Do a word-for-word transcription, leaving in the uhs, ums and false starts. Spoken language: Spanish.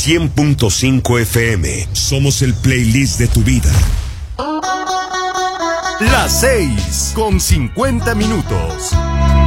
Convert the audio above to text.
cien punto cinco F M. Somos el playlist de tu vida. Las seis con cincuenta minutos.